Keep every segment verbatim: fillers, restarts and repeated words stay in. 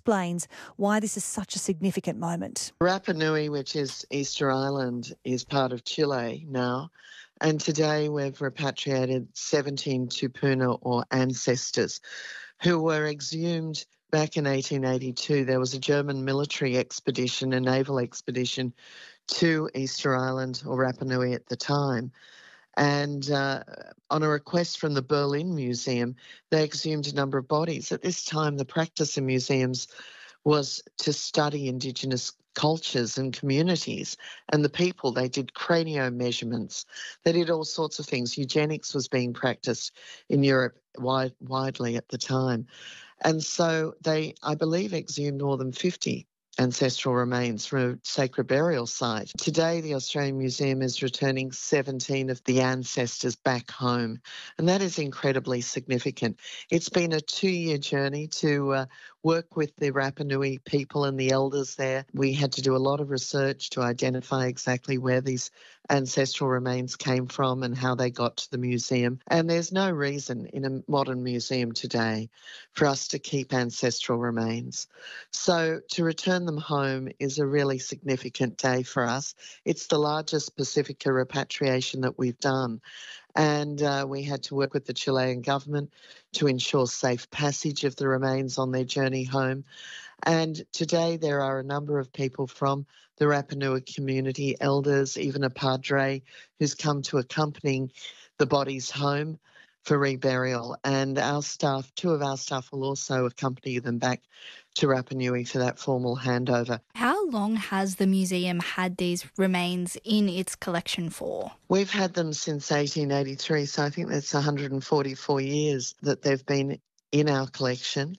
explains why this is such a significant moment. Rapa Nui, which is Easter Island, is part of Chile now. And today we've repatriated seventeen Tupuna, or ancestors, who were exhumed back in eighteen eighty-two. There was a German military expedition, a naval expedition, to Easter Island, or Rapa Nui at the time. And uh, on a request from the Berlin Museum, they exhumed a number of bodies. At this time, the practice in museums was to study Indigenous cultures and communities and the people. They did cranio measurements. They did all sorts of things. Eugenics was being practiced in Europe wide, widely at the time. And so they, I believe, exhumed more than fifty ancestral remains from a sacred burial site. Today, the Australian Museum is returning seventeen of the ancestors back home, and that is incredibly significant. It's been a two-year journey to uh, work with the Rapa Nui people and the elders there. We had to do a lot of research to identify exactly where these ancestral remains came from and how they got to the museum. And there's no reason in a modern museum today for us to keep ancestral remains. So to return them home is a really significant day for us. It's the largest Pacifica repatriation that we've done. And uh, we had to work with the Chilean government to ensure safe passage of the remains on their journey home. And today there are a number of people from the Rapa Nui community, elders, even a padre who's come to accompany the bodies home for reburial. And our staff, two of our staff will also accompany them back to Rapa Nui for that formal handover. How long has the museum had these remains in its collection for? We've had them since eighteen eighty-three, so I think that's one hundred forty-four years that they've been in our collection.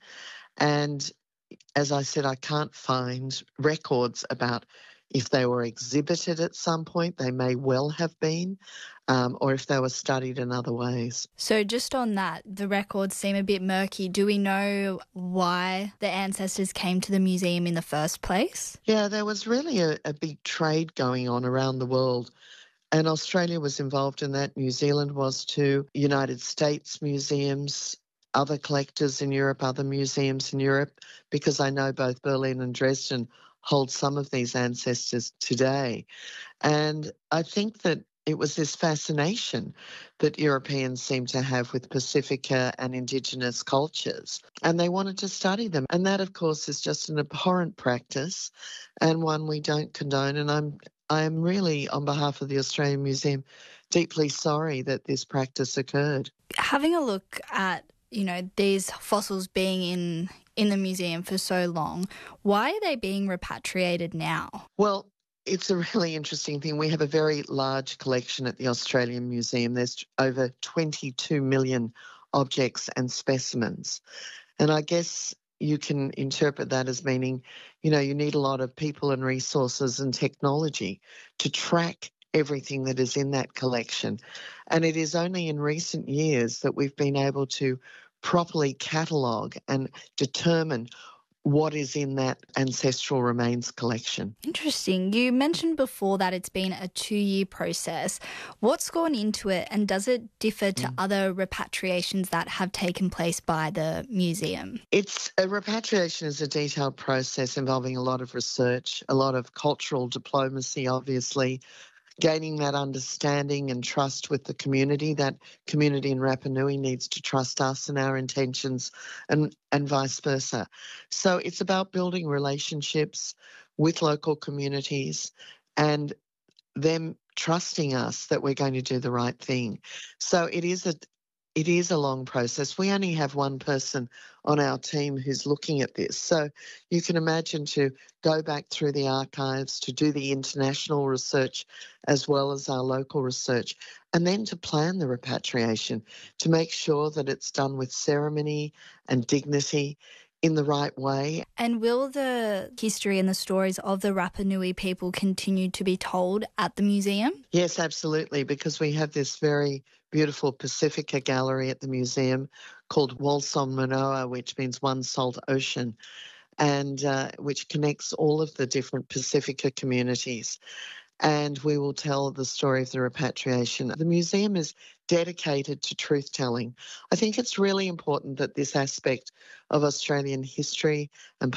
And as I said, I can't find records about if they were exhibited at some point. They may well have been, um, or if they were studied in other ways. So just on that, the records seem a bit murky. Do we know why the ancestors came to the museum in the first place? Yeah, there was really a, a big trade going on around the world. And Australia was involved in that. New Zealand was too. United States museums, other collectors in Europe, other museums in Europe, because I know both Berlin and Dresden hold some of these ancestors today. And I think that it was this fascination that Europeans seem to have with Pacifica and Indigenous cultures, and they wanted to study them. And that, of course, is just an abhorrent practice and one we don't condone. And I'm I am really, on behalf of the Australian Museum, deeply sorry that this practice occurred. Having a look at, you know, these fossils being in in the museum for so long, why are they being repatriated now? Well, it's a really interesting thing. We have a very large collection at the Australian Museum. There's over twenty-two million objects and specimens. And I guess you can interpret that as meaning, you know, you need a lot of people and resources and technology to track everything that is in that collection. And it is only in recent years that we've been able to properly catalogue and determine what is in that ancestral remains collection. Interesting. You mentioned before that it's been a two-year process. What's gone into it, and does it differ to mm. other repatriations that have taken place by the museum? It's a repatriation is a detailed process involving a lot of research, a lot of cultural diplomacy, obviously, gaining that understanding and trust with the community. That community in Rapa Nui needs to trust us and our intentions, and, and vice versa. So it's about building relationships with local communities and them trusting us that we're going to do the right thing. So it is a It is a long process. We only have one person on our team who's looking at this. So you can imagine to go back through the archives, to do the international research as well as our local research, and then to plan the repatriation, to make sure that it's done with ceremony and dignity in the right way. And will the history and the stories of the Rapa Nui people continue to be told at the museum? Yes, absolutely, because we have this very beautiful Pacifica gallery at the museum called Walson Manoa, which means one salt ocean, and uh, which connects all of the different Pacifica communities. And we will tell the story of the repatriation. The museum is dedicated to truth-telling. I think it's really important that this aspect of Australian history and